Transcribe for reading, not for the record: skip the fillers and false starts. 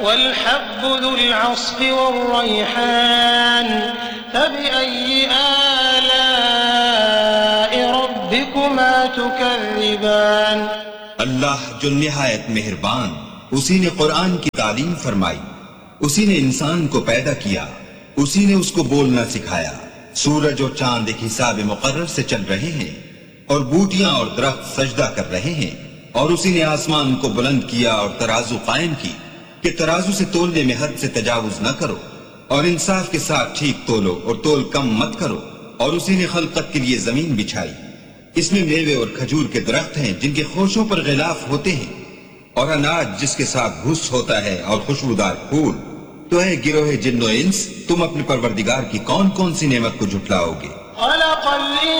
वल्हब्बुल अस्फ़ि वर्रैहान फबिअय्यि आलाइ रब्बिकुमा तुकज़्ज़िबान। अल्लाह जो निहायत मेहरबान, उसी ने कुरान की तालीम फरमाई, उसी ने इंसान को पैदा किया, उसी ने उसको बोलना सिखाया। सूरज और चांद एक हिसाब मुकर्रर से चल रहे हैं और बूटियां और दरख्त सजदा कर रहे हैं। और उसी ने आसमान को बुलंद किया और तराजू कायम की कि तराजू से तोलने में हद से तजावुज न करो और इंसाफ के साथ ठीक तोलो और तोल कम मत करो। और उसी ने खलकत के लिए जमीन बिछाई, इसमें मेवे और खजूर के दरख्त हैं जिनके खोशों पर गिलाफ होते हैं और अनाज जिसके साथ भूस होता है और खुशबूदार फूल। तो है गिरोहे जिन्नो इंस, तुम अपने परवरदिगार की कौन कौन सी नेमत को झुटलाओगे?